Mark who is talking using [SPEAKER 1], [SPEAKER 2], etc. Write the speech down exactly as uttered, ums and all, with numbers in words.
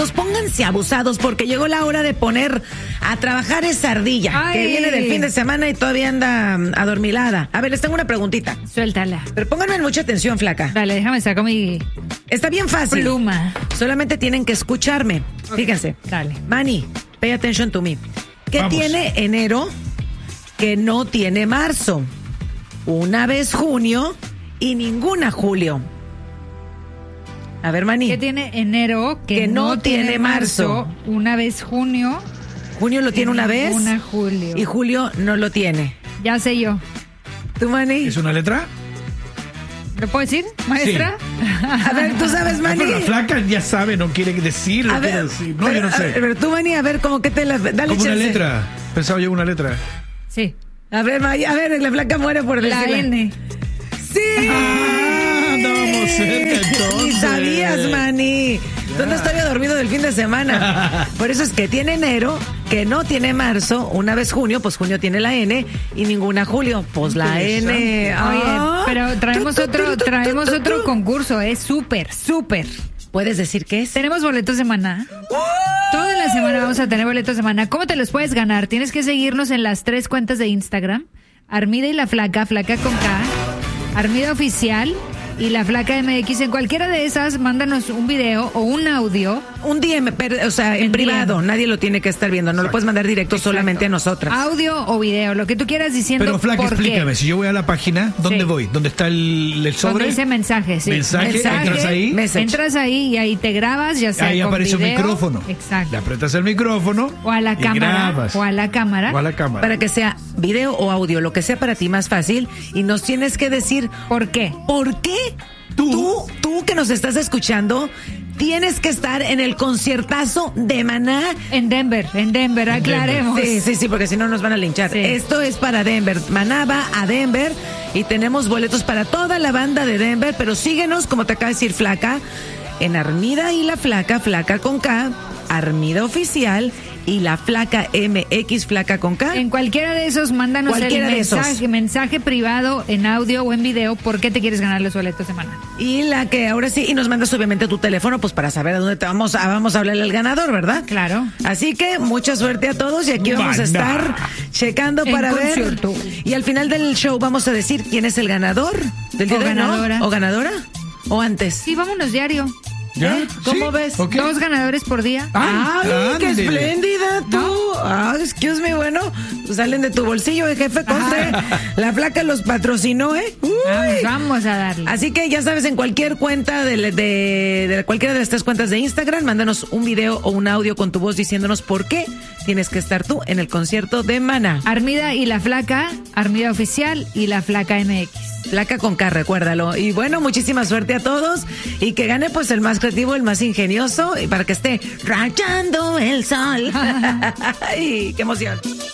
[SPEAKER 1] abusados, pónganse abusados porque llegó la hora de poner a trabajar esa ardilla Ay. que viene del fin de semana y todavía anda adormilada. A ver, les tengo una preguntita.
[SPEAKER 2] Suéltala.
[SPEAKER 1] Pero pónganme mucha atención, flaca.
[SPEAKER 2] Dale, déjame sacar mi...
[SPEAKER 1] Está bien fácil.
[SPEAKER 2] Pluma.
[SPEAKER 1] Solamente tienen que escucharme. Okay. Fíjense.
[SPEAKER 2] Dale.
[SPEAKER 1] Manny, pay attention to me. ¿Qué
[SPEAKER 3] Vamos.
[SPEAKER 1] tiene enero que no tiene marzo? Una vez junio y ninguna julio. A ver, Manny.
[SPEAKER 2] ¿Qué tiene enero que,
[SPEAKER 1] que no, no tiene, tiene marzo?
[SPEAKER 2] marzo? Una vez junio.
[SPEAKER 1] Junio lo tiene una vez.
[SPEAKER 2] Una julio.
[SPEAKER 1] Y julio no lo tiene.
[SPEAKER 2] Ya sé yo.
[SPEAKER 1] ¿Tú, Manny?
[SPEAKER 3] ¿Es una letra?
[SPEAKER 2] ¿Lo puedo decir, maestra?
[SPEAKER 1] Sí. A ver, ¿tú sabes, Manny?
[SPEAKER 3] La flaca ya sabe, no quiere decirlo.
[SPEAKER 1] A ver,
[SPEAKER 3] decir. No,
[SPEAKER 1] pero,
[SPEAKER 3] yo no sé.
[SPEAKER 1] A ver, tú, Manny, a ver, ¿cómo que te la... Dale
[SPEAKER 3] Como
[SPEAKER 1] chance.
[SPEAKER 3] una letra. Pensaba yo una letra.
[SPEAKER 2] Sí.
[SPEAKER 1] A ver, May, a ver, la flaca muere por
[SPEAKER 2] la
[SPEAKER 1] decirla.
[SPEAKER 2] N.
[SPEAKER 1] ¡Sí!
[SPEAKER 3] Ah, andábamos cerca entonces.
[SPEAKER 1] Ni sabías, Manny. ¿Dónde estoy dormido del fin de semana? Por eso es que tiene enero, que no tiene marzo. Una vez junio, pues junio tiene la N y ninguna julio, pues la N.
[SPEAKER 2] Oye,
[SPEAKER 1] Ah.
[SPEAKER 2] pero traemos
[SPEAKER 1] Tu, tu, tu,
[SPEAKER 2] otro,
[SPEAKER 1] tu,
[SPEAKER 2] traemos
[SPEAKER 1] tu, tu,
[SPEAKER 2] otro
[SPEAKER 1] tu.
[SPEAKER 2] concurso, es súper, súper.
[SPEAKER 1] ¿Puedes decir qué es?
[SPEAKER 2] Tenemos boletos de Maná. Toda la semana vamos a tener boletos de Maná. ¿Cómo te los puedes ganar? Tienes que seguirnos en las tres cuentas de Instagram. Armida y la Flaca, Flaca con K. Armida Oficial y la Flaca M X. En cualquiera de esas, mándanos un video o un audio.
[SPEAKER 1] Un D M, o sea, en, en privado. D M. Nadie lo tiene que estar viendo. No Exacto. Lo puedes mandar directo Exacto. solamente a nosotras.
[SPEAKER 2] Audio o video, lo que tú quieras diciendo.
[SPEAKER 3] Pero, Flaca,
[SPEAKER 2] por
[SPEAKER 3] explícame.
[SPEAKER 2] Qué.
[SPEAKER 3] Si yo voy a la página, ¿dónde sí. voy? ¿Dónde está el, el sobre?
[SPEAKER 2] Donde dice mensaje, sí.
[SPEAKER 3] Mensaje,
[SPEAKER 2] mensaje
[SPEAKER 3] entras ahí.
[SPEAKER 2] Message. Entras ahí y ahí te grabas, ya sea
[SPEAKER 3] ahí
[SPEAKER 2] con
[SPEAKER 3] aparece
[SPEAKER 2] video.
[SPEAKER 3] un micrófono.
[SPEAKER 2] Exacto.
[SPEAKER 3] Le apretas el micrófono.
[SPEAKER 2] O a la
[SPEAKER 3] y
[SPEAKER 2] cámara.
[SPEAKER 3] Grabas.
[SPEAKER 2] O a la cámara.
[SPEAKER 3] O a la cámara.
[SPEAKER 1] Para que sea video o audio, lo que sea para ti más fácil. Y nos tienes que decir
[SPEAKER 2] ¿por qué?
[SPEAKER 1] ¿Por qué? Tú, tú, tú que nos estás escuchando, tienes que estar en el conciertazo de Maná.
[SPEAKER 2] En Denver, en Denver, aclaremos.
[SPEAKER 1] Sí, sí, sí, porque si no nos van a linchar. Sí. Esto es para Denver. Maná va a Denver y tenemos boletos para toda la banda de Denver, pero síguenos, como te acaba de decir Flaca, en Armida y la Flaca, Flaca con K, Armida Oficial y la Flaca M X, Flaca con K.
[SPEAKER 2] En cualquiera de esos, mándanos
[SPEAKER 1] cualquiera
[SPEAKER 2] el
[SPEAKER 1] de
[SPEAKER 2] mensaje,
[SPEAKER 1] esos.
[SPEAKER 2] mensaje privado en audio o en video. ¿Por qué te quieres ganar los boletos de Maná?
[SPEAKER 1] Y la que ahora sí, y nos mandas obviamente tu teléfono, pues para saber a dónde te vamos a, vamos a hablarle al ganador, ¿verdad?
[SPEAKER 2] Claro.
[SPEAKER 1] Así que mucha suerte a todos y aquí vamos Maná. a estar checando
[SPEAKER 2] en
[SPEAKER 1] para
[SPEAKER 2] concierto.
[SPEAKER 1] ver. Y al final del show vamos a decir quién es el ganador del día
[SPEAKER 2] o
[SPEAKER 1] de hoy,
[SPEAKER 2] ganadora.
[SPEAKER 1] ¿no? ¿O ganadora? ¿O antes?
[SPEAKER 2] Sí, vámonos diario.
[SPEAKER 3] ¿Ya?
[SPEAKER 1] ¿Eh? ¿Cómo
[SPEAKER 3] ¿Sí?
[SPEAKER 1] ves?
[SPEAKER 3] Okay.
[SPEAKER 2] Dos ganadores por día.
[SPEAKER 1] ¡Ay,
[SPEAKER 3] ah,
[SPEAKER 1] qué
[SPEAKER 3] ándale.
[SPEAKER 1] espléndida tú! ¿No? Ah, excuse me, bueno, salen de tu bolsillo, eh, jefe, conste. La Flaca los patrocinó, ¿eh? Uy.
[SPEAKER 2] Vamos, vamos a darle.
[SPEAKER 1] Así que ya sabes, en cualquier cuenta de, de, de cualquiera de las tres cuentas de Instagram, mándanos un video o un audio con tu voz diciéndonos por qué tienes que estar tú en el concierto de Maná.
[SPEAKER 2] Armida y la Flaca, Armida Oficial y la Flaca M X.
[SPEAKER 1] Flaca con K, recuérdalo. Y bueno, muchísima suerte a todos y que gane pues el más creativo, el más ingenioso y para que esté rayando el sol. ¡Ay, qué emoción!